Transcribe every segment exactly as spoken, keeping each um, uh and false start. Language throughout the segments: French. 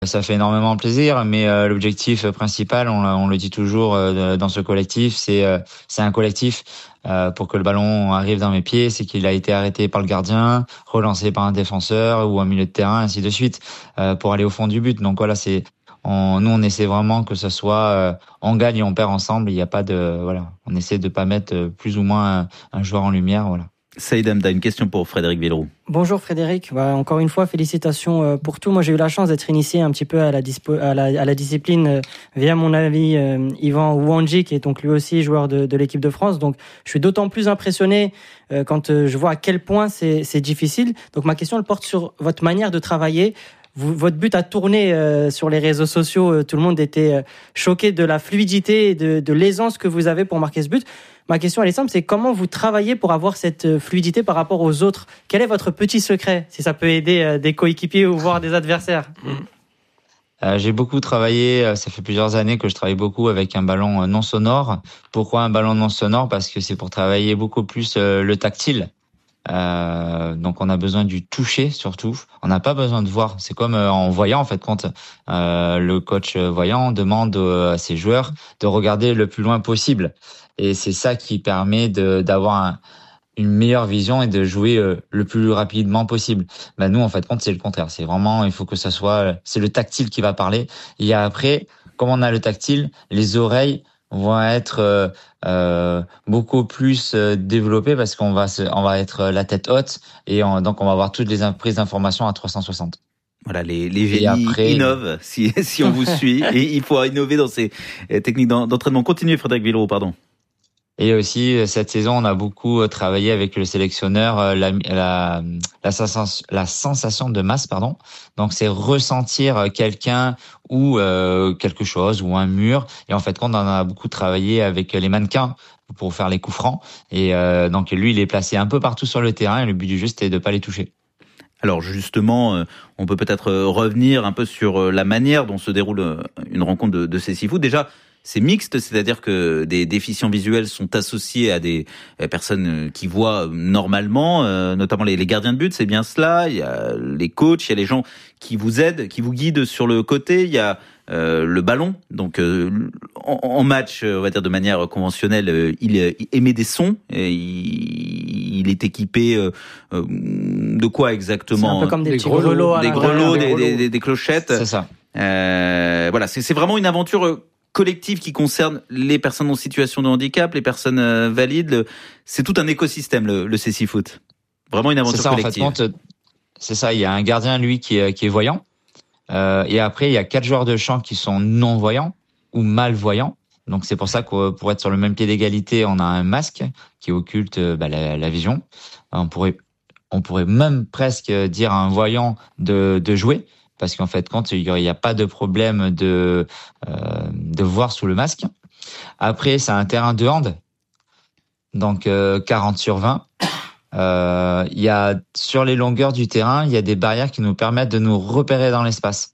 Ça fait énormément plaisir, mais euh, l'objectif principal, on, on le dit toujours euh, dans ce collectif, c'est euh, c'est un collectif euh, pour que le ballon arrive dans mes pieds, c'est qu'il a été arrêté par le gardien, relancé par un défenseur ou un milieu de terrain, ainsi de suite, euh, pour aller au fond du but. Donc voilà, c'est on, nous on essaie vraiment que ce soit euh, on gagne et on perd ensemble. Il n'y a pas de voilà, on essaie de pas mettre plus ou moins un, un joueur en lumière, voilà. Saïd Hamda, une question pour Frédéric Villeroux. Bonjour Frédéric, bah, encore une fois félicitations pour tout. Moi j'ai eu la chance d'être initié un petit peu à la, dispo, à la, à la discipline euh, via mon ami euh, Yvan Ouandji, qui est donc lui aussi joueur de, de l'équipe de France. Donc je suis d'autant plus impressionné euh, quand euh, je vois à quel point c'est, c'est difficile. Donc ma question elle porte sur votre manière de travailler. Vous, votre but a tourné euh, sur les réseaux sociaux, euh, tout le monde était euh, choqué de la fluidité et de, de l'aisance que vous avez pour marquer ce but. Ma question elle est simple, c'est comment vous travaillez pour avoir cette fluidité par rapport aux autres ? Quel est votre petit secret, si ça peut aider euh, des coéquipiers ou voire des adversaires ? Euh, j'ai beaucoup travaillé, ça fait plusieurs années que je travaille beaucoup avec un ballon non sonore. Pourquoi un ballon non sonore ? Parce que c'est pour travailler beaucoup plus euh, le tactile. Euh, donc on a besoin du toucher surtout. On n'a pas besoin de voir. C'est comme euh, en voyant en fait quand euh, le coach voyant demande euh, à ses joueurs de regarder le plus loin possible. Et c'est ça qui permet de d'avoir un, une meilleure vision et de jouer euh, le plus rapidement possible. Ben nous en fait quand c'est le contraire. C'est vraiment il faut que ça soit c'est le tactile qui va parler. Et après comme on a le tactile, les oreilles vont être euh, euh, beaucoup plus euh, développées parce qu'on va se, on va être la tête haute et on, donc on va avoir toutes les prises d'informations à trois cent soixante. Voilà, les, les génies après, innovent si, si on vous suit et il faut innover dans ces techniques d'entraînement. Continuez Frédéric Villeroux, pardon. Et aussi, cette saison, on a beaucoup travaillé avec le sélectionneur la, la, la, sensation, la sensation de masse, pardon. Donc, c'est ressentir quelqu'un ou euh, quelque chose ou un mur. Et en fait, on en a beaucoup travaillé avec les mannequins pour faire les coups francs. Et euh, donc, lui, il est placé un peu partout sur le terrain. Et le but du jeu, c'était de pas les toucher. Alors justement, on peut peut-être revenir un peu sur la manière dont se déroule une rencontre de, de ces six foot. Déjà, c'est mixte, c'est-à-dire que des déficients visuels sont associés à des personnes qui voient normalement, euh, notamment les, les gardiens de but, c'est bien cela. Il y a les coachs, il y a les gens qui vous aident, qui vous guident sur le côté. Il y a euh, le ballon. Donc euh, en, en match, on va dire de manière conventionnelle, il, il émet des sons. Et il, il est équipé euh, de quoi exactement ? C'est un peu comme des, des petits grelots, grelots, des, grelots des, des, des, des clochettes. C'est ça. Euh, voilà, c'est, c'est vraiment une aventure collective qui concerne les personnes en situation de handicap, les personnes euh, valides. Le, c'est tout un écosystème, le, le C six Foot. Vraiment une aventure c'est ça, collective. En fait, quand, c'est ça, il y a un gardien, lui, qui est, qui est voyant. Euh, et après, il y a quatre joueurs de champ qui sont non-voyants ou malvoyants. Donc, c'est pour ça que pour être sur le même pied d'égalité, on a un masque qui occulte bah, la, la vision. On pourrait, on pourrait même presque dire à un voyant de, de jouer. Parce qu'en fait, quand il n'y a pas de problème de euh, de voir sous le masque. Après, c'est un terrain de hand, donc euh, quarante sur vingt. Euh, il y a sur les longueurs du terrain, il y a des barrières qui nous permettent de nous repérer dans l'espace.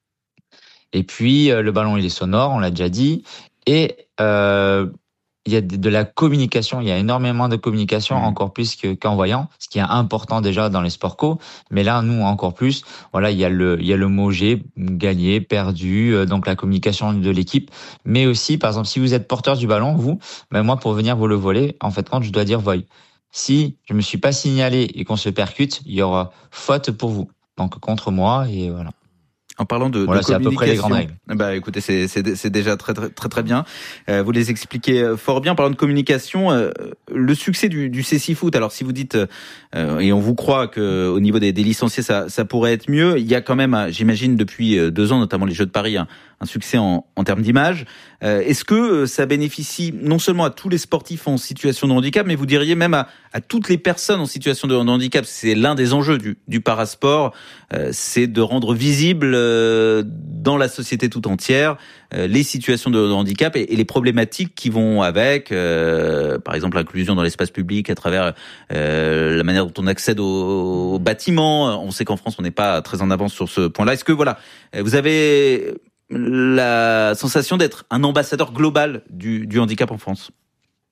Et puis euh, le ballon, il est sonore, on l'a déjà dit, et euh, il y a de la communication, il y a énormément de communication, mmh. encore plus que, qu'en voyant, ce qui est important déjà dans les sports co, mais là, nous, encore plus, voilà, il y a le, il y a le mot G, gagné, perdu, euh, donc la communication de l'équipe, mais aussi, par exemple, si vous êtes porteur du ballon, vous, ben moi, pour venir vous le voler, en fait, quand je dois dire voy. Si je me suis pas signalé et qu'on se percute, il y aura faute pour vous. Donc, contre moi, et voilà. En parlant de, voilà, de c'est communication, à peu près les grandes règles. Bah, écoutez, c'est, c'est, c'est déjà très, très, très, très bien. Euh, vous les expliquez fort bien. En parlant de communication, euh, le succès du, du C six Foot. Alors, si vous dites, euh, et on vous croit que au niveau des, des licenciés, ça, ça pourrait être mieux. Il y a quand même, j'imagine, depuis deux ans, notamment les Jeux de Paris, un, un succès en, en termes d'image. Euh, est-ce que ça bénéficie non seulement à tous les sportifs en situation de handicap, mais vous diriez même à, à toutes les personnes en situation de handicap? C'est l'un des enjeux du, du parasport, euh, c'est de rendre visible euh, dans la société tout entière euh, les situations de, de handicap et, et les problématiques qui vont avec, euh, par exemple l'inclusion dans l'espace public à travers euh, la manière dont on accède aux, aux bâtiments. On sait qu'en France on n'est pas très en avance sur ce point-là. Est-ce que voilà, vous avez la sensation d'être un ambassadeur global du, du handicap en France?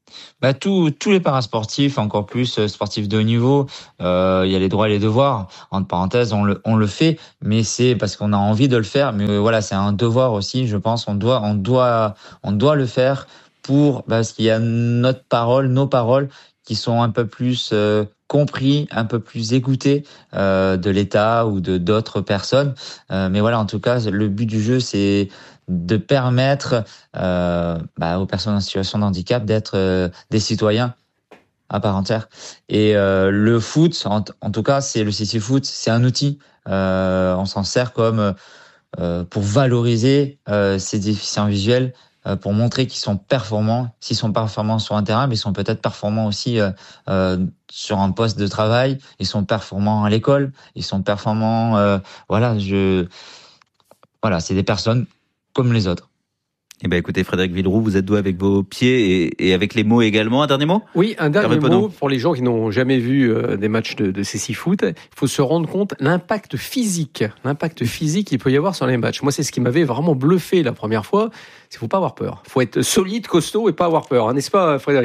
Bah tous tous les parasportifs, encore plus euh, sportifs de haut niveau, euh, il y a les droits et les devoirs. Entre parenthèses, on le on le fait, mais c'est parce qu'on a envie de le faire. Mais euh, voilà, c'est un devoir aussi, je pense. On doit on doit on doit le faire pour parce qu'il y a notre parole, nos paroles qui sont un peu plus euh, compris, un peu plus écoutés euh, de l'État ou de d'autres personnes. Euh, mais voilà, en tout cas, le but du jeu, c'est de permettre euh, bah, aux personnes en situation de handicap d'être euh, des citoyens à part entière. Et euh, le foot, en, en tout cas, c'est le C C Foot, c'est un outil. Euh, on s'en sert comme euh, pour valoriser euh, ces déficients visuels, euh, pour montrer qu'ils sont performants. S'ils sont performants sur un terrain, mais ils sont peut-être performants aussi euh, euh, sur un poste de travail. Ils sont performants à l'école. Ils sont performants. Euh, voilà, je. Voilà, c'est des personnes comme les autres. Eh ben, écoutez, Frédéric Villeroux, vous êtes doué avec vos pieds et, et avec les mots également. Un dernier mot ? Oui, un dernier Hervé mot Penaud. pour les gens qui n'ont jamais vu euh, des matchs de, de C C Foot. Il faut se rendre compte l'impact physique, l'impact physique qu'il peut y avoir sur les matchs. Moi, c'est ce qui m'avait vraiment bluffé la première fois. Il faut pas avoir peur. Il faut être solide, costaud et pas avoir peur, hein, n'est-ce pas, Frédéric ?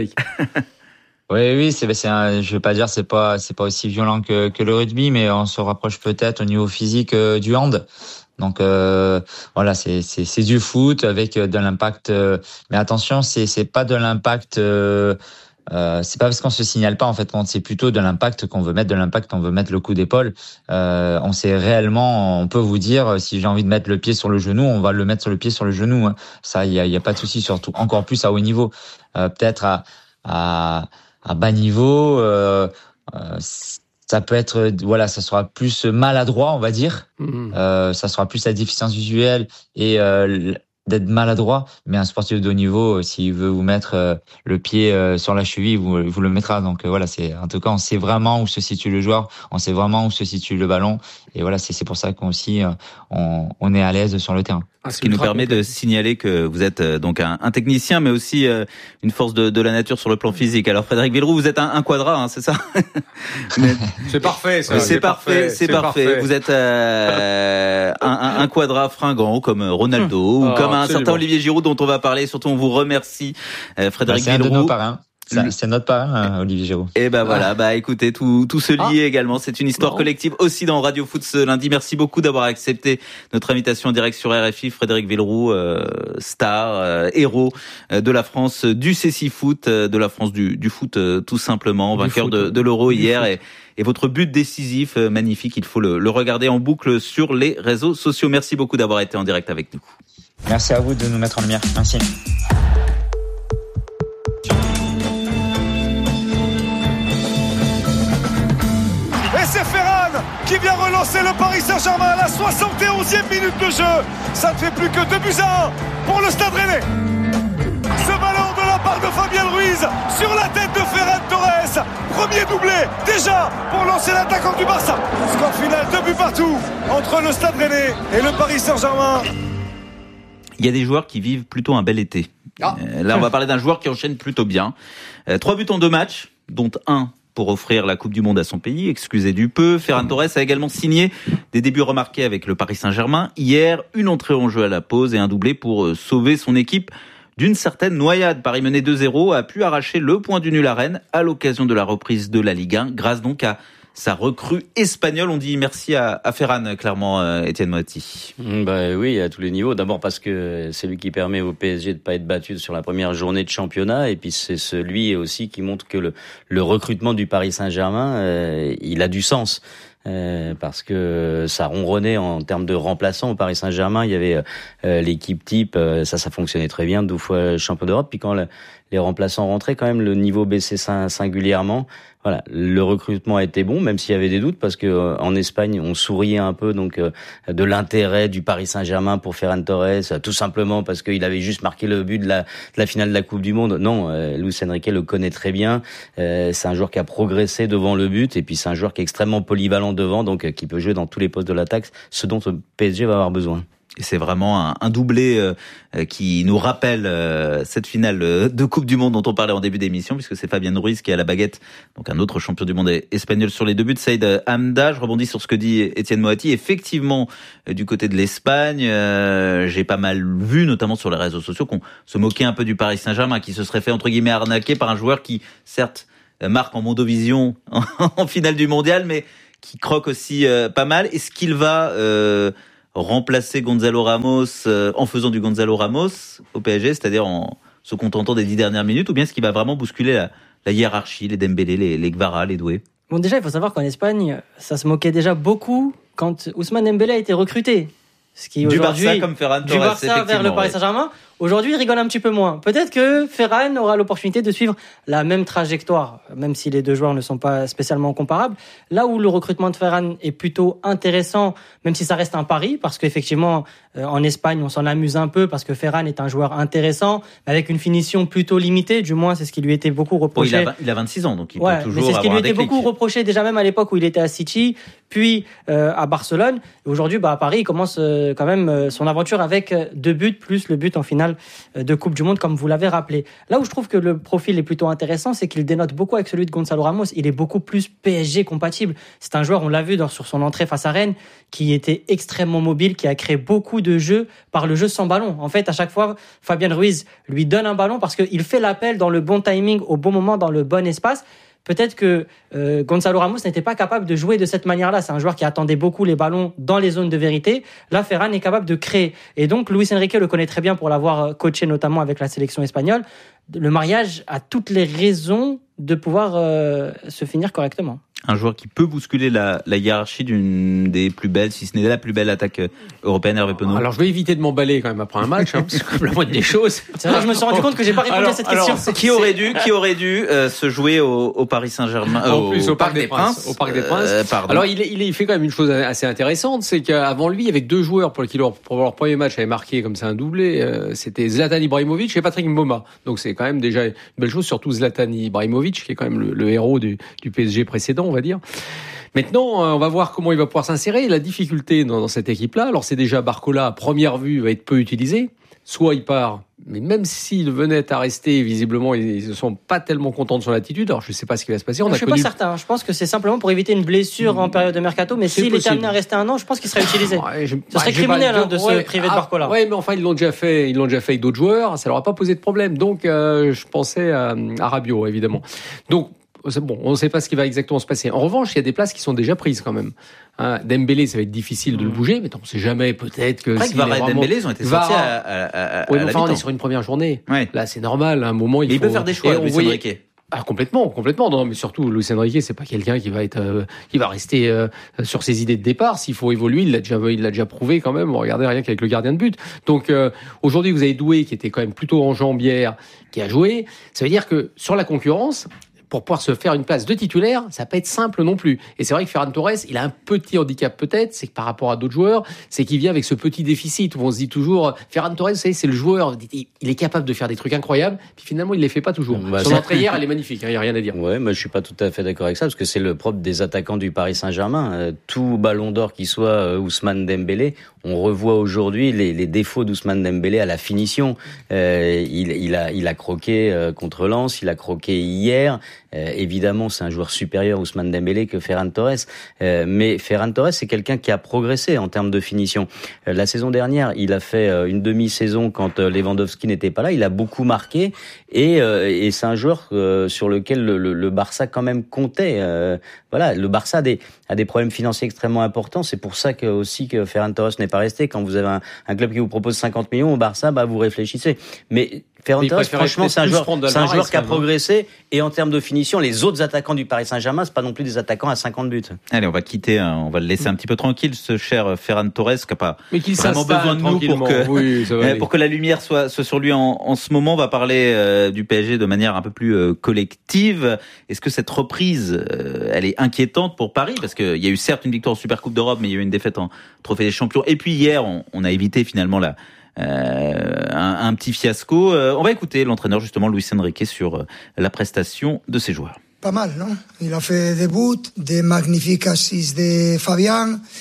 Oui, oui, c'est, c'est un, je vais pas dire c'est pas, c'est pas aussi violent que, que le rugby, mais on se rapproche peut-être au niveau physique euh, du hand. Donc euh, voilà, c'est, c'est, c'est du foot avec de l'impact. Euh, mais attention, c'est, c'est pas de l'impact. Euh, euh, c'est pas parce qu'on se signale pas en fait, c'est plutôt de l'impact qu'on veut mettre, de l'impact on veut mettre le coup d'épaule. Euh, on sait réellement, on peut vous dire si j'ai envie de mettre le pied sur le genou, on va le mettre sur le pied sur le genou. Hein. Ça, il y a, y a pas de souci, surtout encore plus à haut niveau. Euh, peut-être à à à bas niveau, euh, euh, ça peut être, voilà, ça sera plus maladroit, on va dire. Mmh. Euh, ça sera plus la déficience visuelle et euh, d'être maladroit. Mais un sportif de haut niveau, s'il veut vous mettre euh, le pied euh, sur la cheville, vous, vous le mettra. Donc euh, voilà, c'est en tout cas, on sait vraiment où se situe le joueur, on sait vraiment où se situe le ballon. Et voilà, c'est, c'est pour ça qu'on aussi, euh, on, on est à l'aise sur le terrain. Ah, ce qui nous permet complet. de signaler que vous êtes euh, donc un, un technicien, mais aussi euh, une force de, de la nature sur le plan physique. Alors Frédéric Villeroux, vous êtes un, un quadra, hein, c'est ça ? mais, C'est parfait, ça. C'est, c'est parfait, parfait, c'est, c'est parfait. parfait. Vous êtes euh, un, un, un quadra fringant comme Ronaldo mmh. ou oh, comme un absolument. certain Olivier Giroud dont on va parler. Surtout, on vous remercie, euh, Frédéric bah, c'est Villeroux. Un de nos parrains. C'est, c'est notre parrain, Olivier Giroud. Et ben voilà, ah. bah écoutez, tout tout se lie ah. également. C'est une histoire non. collective aussi dans Radio Foot ce lundi. Merci beaucoup d'avoir accepté notre invitation en direct sur R F I. Frédéric Villeroux, euh, star, euh, héros euh, de la France du C C Foot, euh, de la France du, du foot euh, tout simplement, du vainqueur foot, de, de l'Euro du hier et, et votre but décisif, euh, magnifique. Il faut le, le regarder en boucle sur les réseaux sociaux. Merci beaucoup d'avoir été en direct avec nous. Merci à vous de nous mettre en lumière. Merci. C'est Ferran qui vient relancer le Paris Saint-Germain à la soixante et onzième minute de jeu. Ça ne fait plus que deux buts à un pour le Stade Rennais. Ce ballon de la part de Fabien Ruiz sur la tête de Ferran Torres. Premier doublé déjà pour lancer l'attaquant du Barça. Score final, deux buts partout entre le Stade Rennais et le Paris Saint-Germain. Il y a des joueurs qui vivent plutôt un bel été. Ah. Euh, là, on va parler d'un joueur qui enchaîne plutôt bien. Euh, trois buts en deux matchs, dont un pour offrir la Coupe du Monde à son pays, excusez du peu. Ferran Torres a également signé des débuts remarqués avec le Paris Saint-Germain. Hier, une entrée en jeu à la pause et un doublé pour sauver son équipe d'une certaine noyade. Paris mené deux zéro a pu arracher le point du nul à Rennes à l'occasion de la reprise de la Ligue un, grâce donc à sa recrue espagnole. On dit merci à, à Ferran, clairement, euh, Étienne Moatti. Bah oui, à tous les niveaux. D'abord parce que c'est lui qui permet au P S G de pas être battu sur la première journée de championnat, et puis c'est celui aussi qui montre que le, le recrutement du Paris Saint-Germain, euh, il a du sens. Euh, parce que ça ronronnait en termes de remplaçants au Paris Saint-Germain. Il y avait euh, l'équipe type, euh, ça, ça fonctionnait très bien, douze fois champion d'Europe. Puis quand le, les remplaçants rentraient, quand même, le niveau baissait singulièrement. Voilà, le recrutement a été bon, même s'il y avait des doutes, parce que euh, en Espagne, on souriait un peu donc euh, de l'intérêt du Paris Saint-Germain pour Ferran Torres, tout simplement parce qu'il avait juste marqué le but de la, de la finale de la Coupe du Monde. Non, euh, Luis Enrique le connaît très bien. Euh, c'est un joueur qui a progressé devant le but, et puis c'est un joueur qui est extrêmement polyvalent devant, donc euh, qui peut jouer dans tous les postes de l'attaque, ce dont le P S G va avoir besoin. Et c'est vraiment un, un doublé euh, qui nous rappelle euh, cette finale de Coupe du Monde dont on parlait en début d'émission, puisque c'est Fabien Ruiz qui a la baguette, donc un autre champion du monde espagnol sur les deux buts. Saïd Hamda, je rebondis sur ce que dit Étienne Moati. Effectivement, euh, du côté de l'Espagne, euh, j'ai pas mal vu, notamment sur les réseaux sociaux, qu'on se moquait un peu du Paris Saint-Germain, qui se serait fait entre guillemets arnaquer par un joueur qui, certes, marque en Mondovision en, en finale du mondial, mais qui croque aussi euh, pas mal. Est-ce qu'il va euh, remplacer Gonzalo Ramos euh, en faisant du Gonzalo Ramos au P S G, c'est-à-dire en se contentant des dix dernières minutes, ou bien est-ce qu'il va vraiment bousculer la, la hiérarchie, les Dembélé, les, les Gvara, les Doué? Bon, déjà, il faut savoir qu'en Espagne, ça se moquait déjà beaucoup quand Ousmane Dembélé a été recruté. Ce qui du aujourd'hui, Barça comme Ferran Torres, du Barça vers le Paris Saint-Germain. Aujourd'hui, il rigole un petit peu moins. Peut-être que Ferran aura l'opportunité de suivre la même trajectoire, même si les deux joueurs ne sont pas spécialement comparables. Là où le recrutement de Ferran est plutôt intéressant, même si ça reste un pari, parce qu'effectivement, euh, en Espagne, on s'en amuse un peu, parce que Ferran est un joueur intéressant, avec une finition plutôt limitée, du moins c'est ce qui lui était beaucoup reproché. Oh, il, a, il a vingt-six ans, donc il ouais, peut toujours mais c'est ce qui lui était beaucoup reproché, déjà même à l'époque où il était à City, puis euh, à Barcelone. Et aujourd'hui, bah, à Paris, il commence euh, quand même euh, son aventure avec euh, deux buts, plus le but en finale de Coupe du Monde, comme vous l'avez rappelé. Là où je trouve que le profil est plutôt intéressant, c'est qu'il dénote beaucoup avec celui de Gonzalo Ramos. Il est beaucoup plus P S G compatible. C'est un joueur, on l'a vu dans, sur son entrée face à Rennes, qui était extrêmement mobile, qui a créé beaucoup de jeux par le jeu sans ballon. En fait, à chaque fois, Fabien Ruiz lui donne un ballon parce qu'il fait l'appel dans le bon timing, au bon moment, dans le bon espace. Peut-être que euh, Gonzalo Ramos n'était pas capable de jouer de cette manière-là. C'est un joueur qui attendait beaucoup les ballons dans les zones de vérité. Là, Ferran est capable de créer. Et donc, Luis Enrique le connaît très bien pour l'avoir coaché, notamment avec la sélection espagnole. Le mariage a toutes les raisons de pouvoir euh, se finir correctement. Un joueur qui peut bousculer la, la hiérarchie d'une des plus belles, si ce n'est la plus belle attaque européenne, Hervé Penaud. Alors je vais éviter de m'emballer quand même après un match, hein, parce que la moindre des choses. C'est vrai que je me suis rendu compte que j'ai pas répondu alors, à cette question. Alors, qui aurait dû, qui aurait dû euh, se jouer au, au Paris Saint-Germain, euh, en plus, au, au Parc, Parc des Princes, Princes, au Parc des Princes. Euh, pardon. Alors il, il, il fait quand même une chose assez intéressante, c'est qu'avant lui, avec deux joueurs pour qui leur, pour leur premier match avait marqué comme ça un doublé, euh, c'était Zlatan Ibrahimovic et Patrick Mboma. Donc c'est quand même déjà une belle chose, surtout Zlatan Ibrahimovic qui est quand même le, le héros du, du P S G précédent, on va dire. Maintenant, on va voir comment il va pouvoir s'insérer. La difficulté dans, dans cette équipe-là, alors c'est déjà Barcola, à première vue, va être peu utilisé. Soit il part, mais même s'il venait à rester, visiblement, ils ne sont pas tellement contents de son attitude. Alors je ne sais pas ce qui va se passer. On je ne a suis connu... pas certain. Je pense que c'est simplement pour éviter une blessure mmh. en période de mercato. Mais c'est s'il possible. était amené à rester un an, je pense qu'il serait utilisé. Ouais, je... Ce serait ouais, criminel pas... hein, de ouais, se priver ah, de Barcola. Oui, mais enfin ils l'ont déjà fait. Ils l'ont déjà fait avec d'autres joueurs. Ça leur a pas posé de problème. Donc euh, je pensais à, à Rabiot, évidemment. Donc bon, on ne sait pas ce qui va exactement se passer. En revanche, il y a des places qui sont déjà prises quand même. Hein, Dembélé, ça va être difficile de le bouger, mais on ne sait jamais, peut-être que... Après, si Varane et vraiment... Dembélé, ils ont été sortis à, à, à, à oui, la enfin, mi-temps. on est sur une première journée. Ouais. Là, c'est normal, à un moment, il mais faut... il peut faire des choix, Luis voyait... Enrique. Ah, complètement, complètement. Non, mais surtout, Luis Enrique, c'est pas quelqu'un qui va être, euh, qui va rester euh, sur ses idées de départ. S'il faut évoluer, il l'a déjà, il l'a déjà prouvé quand même. Regardez rien qu'avec le gardien de but. Donc euh, aujourd'hui, vous avez Doué qui était quand même plutôt en jambière, qui a joué. Ça veut dire que sur la concurrence, pour pouvoir se faire une place de titulaire, ça va pas être simple non plus. Et c'est vrai que Ferran Torres, il a un petit handicap peut-être, c'est que par rapport à d'autres joueurs, c'est qu'il vient avec ce petit déficit où on se dit toujours, Ferran Torres, vous savez, c'est le joueur, il est capable de faire des trucs incroyables, puis finalement il les fait pas toujours. Bah, Son entrée hier, elle est magnifique, il hein, y a rien à dire. Ouais, mais je suis pas tout à fait d'accord avec ça parce que c'est le propre des attaquants du Paris Saint-Germain. Euh, tout Ballon d'Or qui soit euh, Ousmane Dembélé, on revoit aujourd'hui les, les défauts d'Ousmane Dembélé à la finition. Euh, il, il a, il a croqué euh, contre Lens, il a croqué hier. Euh, évidemment, c'est un joueur supérieur Ousmane Dembélé que Ferran Torres. Euh, mais Ferran Torres, c'est quelqu'un qui a progressé en termes de finition. Euh, la saison dernière, il a fait euh, une demi-saison quand euh, Lewandowski n'était pas là. Il a beaucoup marqué et, euh, et c'est un joueur euh, sur lequel le, le, le Barça quand même comptait. Euh, voilà, le Barça a des, a des problèmes financiers extrêmement importants. C'est pour ça que aussi que Ferran Torres n'est pas resté. Quand vous avez un, un club qui vous propose cinquante millions au Barça, bah vous réfléchissez. Mais Ferran Torres, franchement, c'est un joueur, c'est un joueur qui a progressé. Et en termes de finition, les autres attaquants du Paris Saint-Germain, c'est pas non plus des attaquants à cinquante buts. Allez, on va quitter, on va le laisser un petit peu tranquille, ce cher Ferran Torres, qui n'a pas Mais qu'il vraiment besoin de nous pour que, oui, ça va pour que la lumière soit, soit sur lui en, en ce moment. On va parler euh, du P S G de manière un peu plus euh, collective. Est-ce que cette reprise, euh, elle est inquiétante pour Paris? Parce qu'il y a eu certes une victoire en Supercoupe d'Europe, mais il y a eu une défaite en Trophée des Champions. Et puis hier, on, on a évité finalement la Euh, un, un petit fiasco. Euh, on va écouter l'entraîneur justement Luis Enrique sur euh, la prestation de ses joueurs. Pas mal, non? Il a fait des buts, des magnifiques assists de Fabien.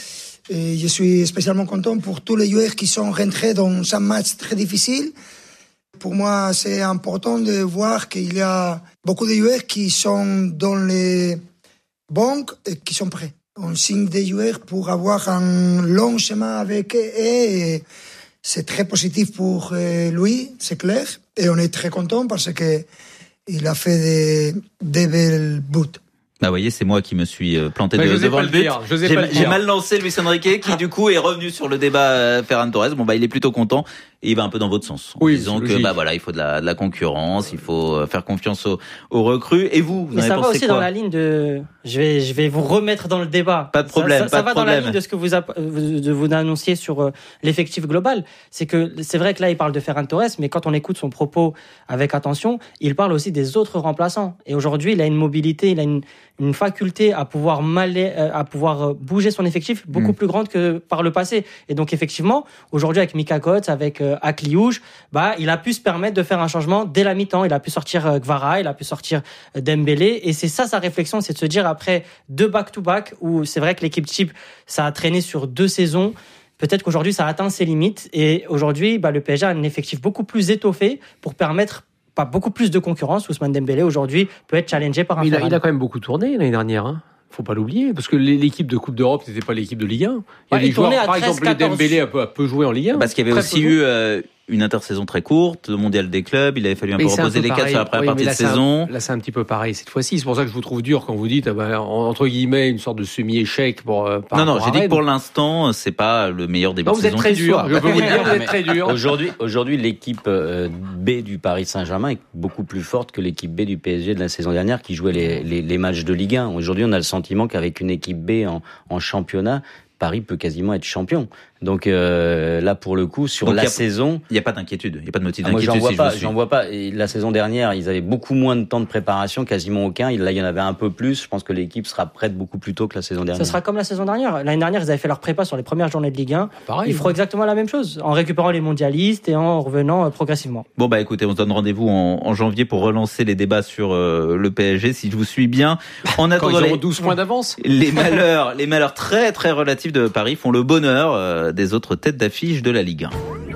Et je suis spécialement content pour tous les joueurs qui sont rentrés dans un match très difficile. Pour moi, c'est important de voir qu'il y a beaucoup de joueurs qui sont dans les banques et qui sont prêts. On signe des joueurs pour avoir un long chemin avec eux et c'est très positif pour lui, c'est clair. Et on est très content parce que il a fait des, des belles buts. Bah, vous voyez, c'est moi qui me suis planté bah, de, devant le, le but. Dire, j'ai, j'ai, le j'ai mal lancé Luis Enrique, qui du coup est revenu sur le débat Ferran Torres. Bon, bah, il est plutôt content. Et il va un peu dans votre sens. En oui, disant que, bah, voilà, il faut de la, de la concurrence, il faut faire confiance aux, aux recrues. Et vous, vous Mais en avez ça va pensé aussi quoi? dans la ligne de, je vais, je vais vous remettre dans le débat. Pas de problème, ça, ça, pas ça de va problème. dans la ligne de ce que vous, a, de vous annonciez sur euh, l'effectif global. C'est que, c'est vrai que là, il parle de Ferran Torres, mais quand on écoute son propos avec attention, il parle aussi des autres remplaçants. Et aujourd'hui, il a une mobilité, il a une, une faculté à pouvoir maler, à pouvoir bouger son effectif beaucoup mmh. plus grande que par le passé. Et donc, effectivement, aujourd'hui, avec Mika Kotz, avec euh, Akliouche, bah, il a pu se permettre de faire un changement dès la mi-temps. Il a pu sortir euh, Kvara, il a pu sortir euh, Dembélé. Et c'est ça sa réflexion, c'est de se dire après deux back-to-back où c'est vrai que l'équipe type, ça a traîné sur deux saisons. Peut-être qu'aujourd'hui, ça a atteint ses limites. Et aujourd'hui, bah, le P S G a un effectif beaucoup plus étoffé pour permettre pas beaucoup plus de concurrence. Ousmane Dembélé, aujourd'hui, peut être challengé par un il a, Ferran. Il a quand même beaucoup tourné l'année dernière, hein. Faut pas l'oublier, parce que l'équipe de Coupe d'Europe n'était pas l'équipe de Ligue un. Il y a ouais, des il joueurs, à par treize, exemple, quatorze Dembélé a peu, a peu joué en Ligue un. Parce qu'il y avait aussi eu euh, une intersaison très courte, le mondial des clubs, il avait fallu un peu reposer les cadres sur la première oui, partie de saison. Un, là, c'est un petit peu pareil cette fois-ci. C'est pour ça que je vous trouve dur quand vous dites, ah ben, entre guillemets, une sorte de semi-échec pour. Euh, par non, non, j'ai dit que pour Rennes. l'instant, c'est pas le meilleur début non, de saison. Vous êtes très dur. Je peux vous dire, vous êtes très dur. Aujourd'hui, aujourd'hui, l'équipe euh, B du Paris Saint-Germain est beaucoup plus forte que l'équipe B du P S G de la saison dernière, qui jouait les, les, les matchs de Ligue un. Aujourd'hui, on a le sentiment qu'avec une équipe B en, en championnat, Paris peut quasiment être champion. Donc euh, là, pour le coup, sur Donc, la y a, saison, il n'y a pas d'inquiétude, il n'y a pas de motif ah, d'inquiétude. Moi, j'en vois si pas. je J'en vois pas. Et la saison dernière, ils avaient beaucoup moins de temps de préparation, quasiment aucun. Là, il y en avait un peu plus. Je pense que l'équipe sera prête beaucoup plus tôt que la saison dernière. Ce sera comme la saison dernière. L'année dernière, ils avaient fait leur prépa sur les premières journées de Ligue un. Pareil, ils feront exactement la même chose, en récupérant les mondialistes et en revenant euh, progressivement. Bon bah écoutez, on se donne rendez-vous en, en janvier pour relancer les débats sur euh, le P S G, si je vous suis bien. En attendant, ils les ont douze points d'avance. Les malheurs, les malheurs très très relatifs de Paris font le bonheur euh, des autres têtes d'affiche de la Ligue un.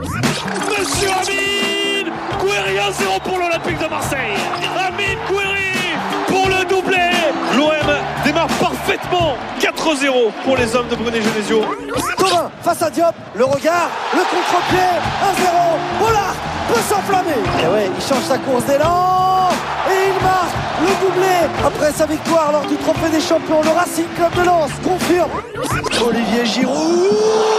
Monsieur Amine Gouiri un zéro pour l'Olympique de Marseille. Amine Gouiri pour le doublé. L'O M démarre parfaitement. quatre zéro pour les hommes de Bruno Genesio. Thauvin face à Diop, le regard, le contre-pied, un zéro. Bollard peut s'enflammer. Et ouais, il change sa course d'élan et il marque le doublé après sa victoire lors du Trophée des Champions. Le Racing Club de Lens confirme. Olivier Giroud.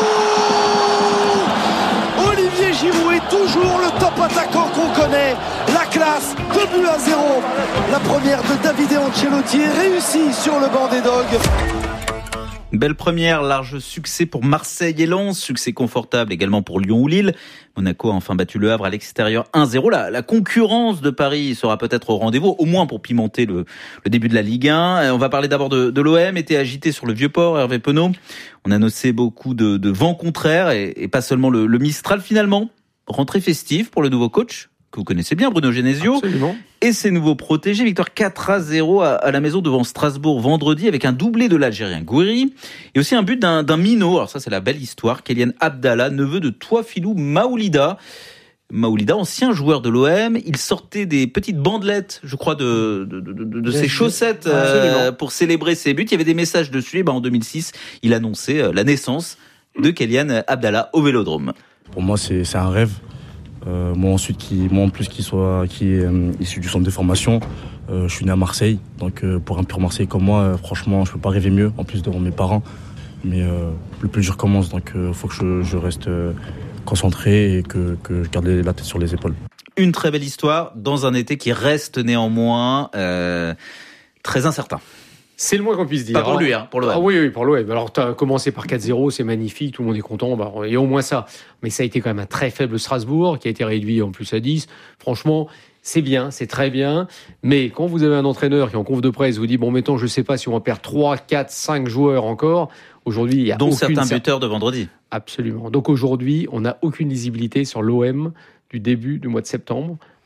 Olivier Giroud est toujours le top attaquant qu'on connaît. La classe, deux buts à zéro. La première de Davide Ancelotti est réussie sur le banc des Dogs. Belle première, large succès pour Marseille et Lens, succès confortable également pour Lyon ou Lille. Monaco a enfin battu le Havre à l'extérieur un zéro. La, la concurrence de Paris sera peut-être au rendez-vous, au moins pour pimenter le, le début de la Ligue un. On va parler d'abord de, de l'O M, était agité sur le Vieux-Port, Hervé Penaud. On a annoncé beaucoup de, de vents contraires et, et pas seulement le, le Mistral finalement. Rentrée festive pour le nouveau coach, que vous connaissez bien, Bruno Genesio. Absolument. Et ses nouveaux protégés. Victoire quatre à zéro à, à la maison devant Strasbourg vendredi avec un doublé de l'Algérien Gouiri. Et aussi un but d'un, d'un minot. Alors ça, c'est la belle histoire. Kylian Abdallah, neveu de Touafilou Maoulida. Maoulida, ancien joueur de l'O M. Il sortait des petites bandelettes, je crois, de, de, de, de, de ses chaussettes euh, pour célébrer ses buts. Il y avait des messages dessus. Et ben, en deux mille six, il annonçait euh, la naissance de Kylian Abdallah au Vélodrome. Pour moi, c'est, c'est un rêve. Euh, moi ensuite, qui, moi en plus qui soit qui est euh, issu du centre de formation, euh, je suis né à Marseille, donc euh, pour un pur Marseillais comme moi, euh, franchement, je peux pas rêver mieux. En plus devant mes parents, mais euh, le plus dur commence, donc il euh, faut que je, je reste euh, concentré et que, que je garde la tête sur les épaules. Une très belle histoire dans un été qui reste néanmoins euh, très incertain. C'est le moins qu'on puisse dire. Pas pour lui, hein, pour l'O M. Ah oui, oui, pour l'O M. Alors, tu as commencé par quatre zéro, c'est magnifique, tout le monde est content, bah, il y a au moins ça. Mais ça a été quand même un très faible Strasbourg, qui a été réduit en plus à dix. Franchement, c'est bien, c'est très bien. Mais quand vous avez un entraîneur qui, en conf de presse, vous dit, bon, mettons, je sais pas si on va perdre trois, quatre, cinq joueurs encore. Aujourd'hui, il y a dont aucune... certains buteurs de vendredi. Absolument. Donc aujourd'hui, on n'a aucune lisibilité sur l'O M du début du mois de septembre,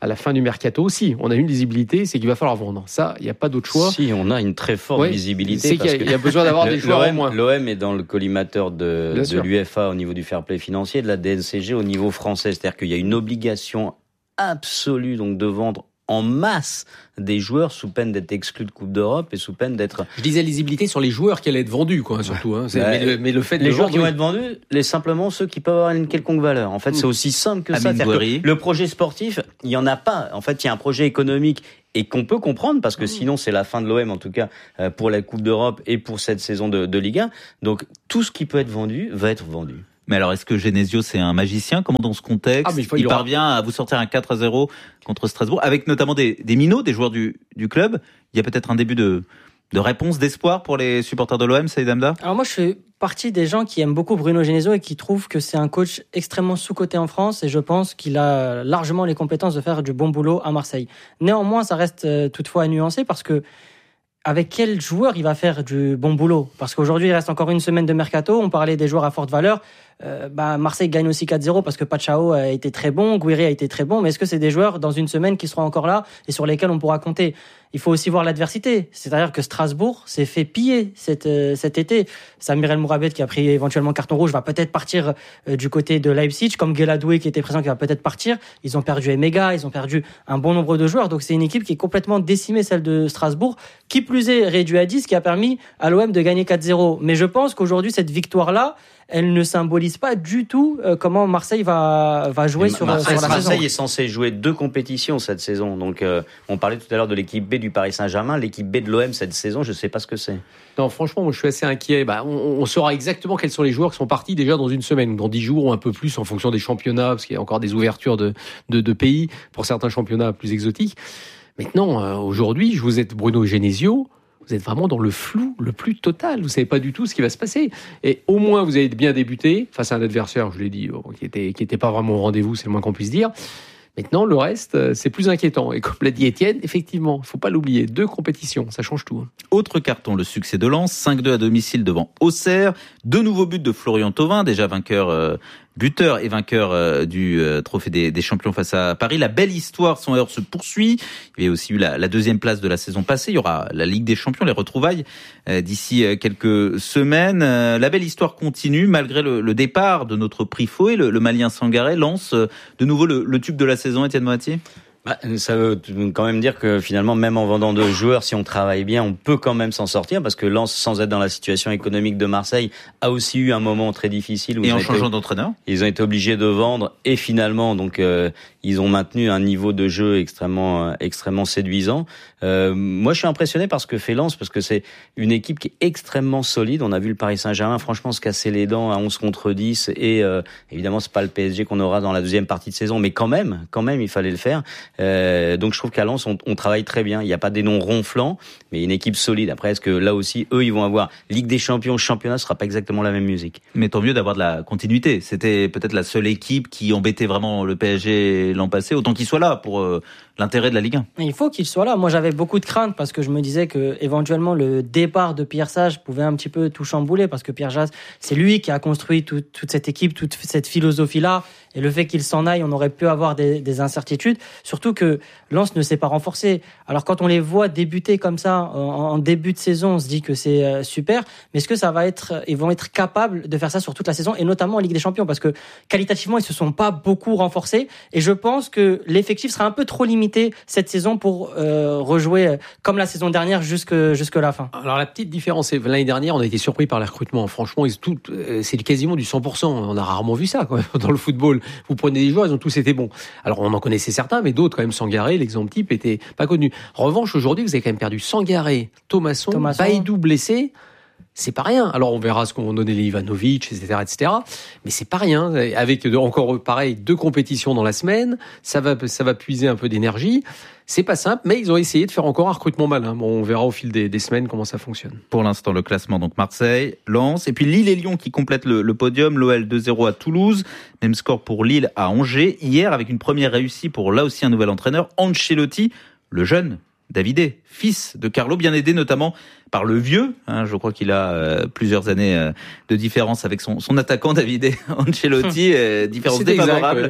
à la fin du mercato aussi. On a une visibilité, c'est qu'il va falloir vendre. Ça, il n'y a pas d'autre choix. Si, on a une très forte ouais, visibilité. C'est qu'il y a, il y a besoin d'avoir des joueurs l'O M, au moins. L'O M est dans le collimateur de, de l'U F A au niveau du fair play financier, de la D N C G au niveau français. C'est-à-dire qu'il y a une obligation absolue donc de vendre en masse des joueurs sous peine d'être exclus de Coupe d'Europe et sous peine d'être... Je disais lisibilité sur les joueurs qui allaient être vendus, quoi, surtout. Hein. C'est, ouais. mais, le, mais le fait les de joueurs vendre, qui vont oui. être vendus, les simplement ceux qui peuvent avoir une quelconque valeur. En fait, mmh. c'est aussi simple que Amine ça. Gouiri. Que le projet sportif, il y en a pas. En fait, il y a un projet économique et qu'on peut comprendre parce que mmh. sinon c'est la fin de l'O M en tout cas pour la Coupe d'Europe et pour cette saison de, de Ligue un. Donc tout ce qui peut être vendu va être vendu. Mais alors, est-ce que Genesio, c'est un magicien? Comment, dans ce contexte, ah, il, faut, il, il aura... parvient à vous sortir un quatre à zéro contre Strasbourg, avec notamment des, des minots, des joueurs du, du club? Il y a peut-être un début de, de réponse, d'espoir pour les supporters de l'O M, Saïd Hamda? Alors moi, je fais partie des gens qui aiment beaucoup Bruno Genesio et qui trouvent que c'est un coach extrêmement sous-coté en France, et je pense qu'il a largement les compétences de faire du bon boulot à Marseille. Néanmoins, ça reste euh, toutefois à nuancer parce que avec quel joueur il va faire du bon boulot? Parce qu'aujourd'hui, il reste encore une semaine de mercato. On parlait des joueurs à forte valeur. Euh, bah, Marseille gagne aussi quatre zéro parce que Pachao a été très bon, Gouiri a été très bon. Mais est-ce que c'est des joueurs dans une semaine qui seront encore là et sur lesquels on pourra compter? Il faut aussi voir l'adversité. C'est-à-dire que Strasbourg s'est fait piller cet, euh, cet été. Samir El Mourabet, qui a pris éventuellement carton rouge, va peut-être partir euh, du côté de Leipzig, comme Gueladoué qui était présent, qui va peut-être partir. Ils ont perdu Emega, ils ont perdu un bon nombre de joueurs. Donc c'est une équipe qui est complètement décimée, celle de Strasbourg, qui plus est réduit à dix, qui a permis à l'O M de gagner quatre zéro. Mais je pense qu'aujourd'hui, cette victoire-là, elle ne symbolise pas du tout euh, comment Marseille va, va jouer sur, Marseille, sur la Marseille saison. Marseille est censé jouer deux compétitions cette saison. Donc, euh, on parlait tout à l'heure de l'équipe B du Paris Saint-Germain. L'équipe B de l'O M cette saison, je ne sais pas ce que c'est. Non, franchement, moi, je suis assez inquiet. Bah, on, on saura exactement quels sont les joueurs qui sont partis déjà dans une semaine, dans dix jours ou un peu plus en fonction des championnats, parce qu'il y a encore des ouvertures de, de, de pays pour certains championnats plus exotiques. Maintenant, euh, aujourd'hui, je vous êtes Bruno Genesio. Vous êtes vraiment dans le flou le plus total. Vous savez pas du tout ce qui va se passer. Et au moins, vous avez bien débuté face à un adversaire, je l'ai dit, qui était, qui était pas vraiment au rendez-vous, c'est le moins qu'on puisse dire. Maintenant, le reste, c'est plus inquiétant. Et comme l'a dit Étienne, effectivement, il faut pas l'oublier, deux compétitions, ça change tout. Autre carton, le succès de Lens, cinq deux à domicile devant Auxerre. Deux nouveaux buts de Florian Thauvin, déjà vainqueur, euh, buteur et vainqueur euh, du euh, trophée des, des champions face à Paris. La belle histoire sans heure se poursuit. Il y a aussi eu la, la deuxième place de la saison passée. Il y aura la Ligue des Champions, les retrouvailles euh, d'ici euh, quelques semaines. Euh, la belle histoire continue malgré le, le départ de notre prix Fouet. Le, le Malien Sangaré lance euh, de nouveau le, le tube de la saison, Étienne Moatier. Bah, ça veut quand même dire que finalement, même en vendant deux joueurs, si on travaille bien, on peut quand même s'en sortir, parce que Lens, sans être dans la situation économique de Marseille, a aussi eu un moment très difficile. Où et en changeant été, d'entraîneur, ils ont été obligés de vendre, et finalement, donc euh, ils ont maintenu un niveau de jeu extrêmement, euh, extrêmement séduisant. Euh, moi, je suis impressionné par ce que fait Lens, parce que c'est une équipe qui est extrêmement solide. On a vu le Paris Saint-Germain, franchement, se casser les dents à onze contre dix, et euh, évidemment, c'est pas le P S G qu'on aura dans la deuxième partie de saison, mais quand même, quand même, il fallait le faire. Euh, donc je trouve qu'à Lens on, on travaille très bien. Il n'y a pas des noms ronflants, mais une équipe solide. Après, est-ce que là aussi, eux, ils vont avoir Ligue des Champions, championnat, ce sera pas exactement la même musique. Mais tant mieux d'avoir de la continuité. C'était peut-être la seule équipe qui embêtait vraiment le P S G l'an passé. Autant qu'il soit là pour euh, l'intérêt de la Ligue un. Il faut qu'il soit là. Moi, j'avais beaucoup de craintes parce que je me disais que éventuellement le départ de Pierre Sage pouvait un petit peu tout chambouler, parce que Pierre Sage, c'est lui qui a construit tout, toute cette équipe, toute cette philosophie-là. Et le fait qu'il s'en aille, on aurait pu avoir des, des incertitudes. Surtout que Lens ne s'est pas renforcé. Alors quand on les voit débuter comme ça en, en début de saison, on se dit que c'est euh, super. Mais est-ce que ça va être, ils vont être capables de faire ça sur toute la saison, et notamment en Ligue des Champions, parce que qualitativement ils se sont pas beaucoup renforcés. Et je pense que l'effectif sera un peu trop limité cette saison pour euh, rejouer comme la saison dernière jusque jusque la fin. Alors la petite différence, c'est l'année dernière, on a été surpris par les recrutements. Franchement, ils, tout, c'est quasiment du cent pour cent. On a rarement vu ça quand même, dans le football. Vous prenez des joueurs, ils ont tous été bons. Alors on en connaissait certains, mais d'autres quand même. Sangaré, l'exemple type, était pas connu. En revanche, aujourd'hui, vous avez quand même perdu Sangaré, Thomasson, Thomasson. Baïdou blessé. C'est pas rien. Alors on verra ce qu'ont donné les Ivanovic, et cetera, et cetera. Mais c'est pas rien. Avec encore pareil deux compétitions dans la semaine, ça va, ça va puiser un peu d'énergie. C'est pas simple, mais ils ont essayé de faire encore un recrutement malin. Bon, on verra au fil des, des semaines comment ça fonctionne. Pour l'instant, le classement, donc Marseille, Lens, et puis Lille et Lyon qui complètent le, le podium. L'O L deux zéro à Toulouse. Même score pour Lille à Angers. Hier, avec une première réussie pour là aussi un nouvel entraîneur, Ancelotti, le jeune Davidé, fils de Carlo, bien aidé notamment par le vieux. Hein, je crois qu'il a euh, plusieurs années euh, de différence avec son, son attaquant Davidé Ancelotti, euh, différence c'est défavorable. exact, ouais.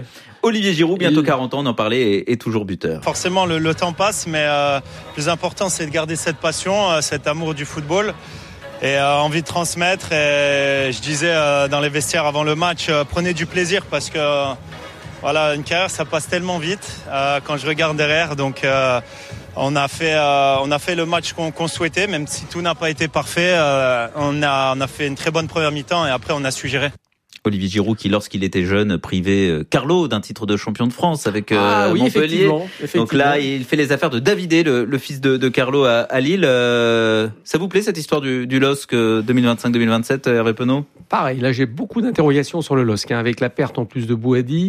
Olivier Giroud, bientôt quarante ans, on en parlait, est, est toujours buteur. Forcément, le, le temps passe, mais euh, le plus important, c'est de garder cette passion, euh, cet amour du football et euh, envie de transmettre. Et je disais euh, dans les vestiaires avant le match, euh, prenez du plaisir parce que euh, voilà, une carrière, ça passe tellement vite euh, quand je regarde derrière. Donc, euh, on a fait, euh, on a fait le match qu'on, qu'on souhaitait, même si tout n'a pas été parfait. Euh, on a, on a fait une très bonne première mi-temps et après, on a su gérer. Olivier Giroud qui, lorsqu'il était jeune, privait Carlo d'un titre de champion de France avec euh, ah, oui, Montpellier. Effectivement, effectivement. Donc là, il fait les affaires de Davidé, le, le fils de, de Carlo à, à Lille. Euh, ça vous plaît cette histoire du, du L O S C deux mille vingt-cinq deux mille vingt-sept, Hervé Penaud ? Pareil, là j'ai beaucoup d'interrogations sur le L O S C, hein, avec la perte en plus de Bouhaddi.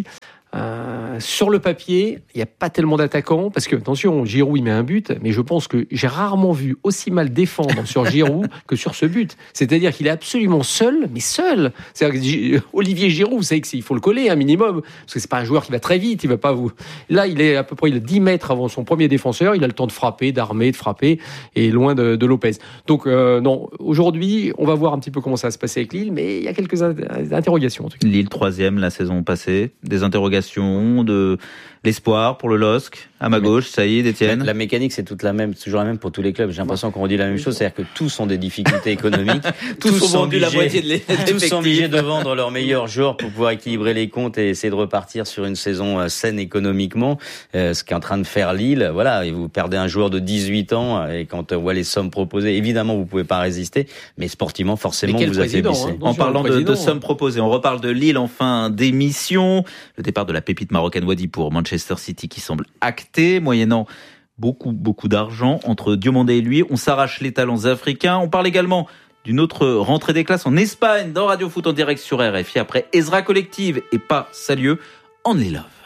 Euh, sur le papier, il n'y a pas tellement d'attaquants, parce que, attention, Giroud, il met un but, mais je pense que j'ai rarement vu aussi mal défendre sur Giroud que sur ce but. C'est-à-dire qu'il est absolument seul, mais seul. C'est-à-dire que Olivier Giroud, vous savez qu'il faut le coller un minimum, parce que c'est pas un joueur qui va très vite, il va pas vous... Là, il est à peu près il a dix mètres avant son premier défenseur, il a le temps de frapper, d'armer, de frapper, et loin de, de Lopez. Donc, euh, non, aujourd'hui, on va voir un petit peu comment ça va se passer avec Lille, mais il y a quelques interrogations, en tout cas. Lille, troisième la saison passée, des interrogations, de l'espoir pour le L O S C. À ma gauche, Saïd, Étienne. La, la mécanique, c'est toute la même, c'est toujours la même pour tous les clubs. J'ai l'impression qu'on dit la même chose, c'est-à-dire que tous ont des difficultés économiques. tous, tous sont vendu la moitié de l'effectif. Tous sont obligés de vendre leurs meilleurs joueurs pour pouvoir équilibrer les comptes et essayer de repartir sur une saison saine économiquement. Euh, ce qu'est en train de faire Lille. Voilà, et vous perdez un joueur de dix-huit ans et quand on voit les sommes proposées, évidemment, vous pouvez pas résister. Mais sportivement, forcément, vous affaiblissez. Hein, en parlant de, de sommes proposées, on reparle de Lille en fin d'émission. Le départ de la pépite marocaine Wadi pour Manchester City qui semble acté, moyennant beaucoup, beaucoup d'argent entre Diomandé et lui. On s'arrache les talents africains. On parle également d'une autre rentrée des classes en Espagne dans Radio Foot en direct sur R F I après Ezra Collective et pas Salieu en élève.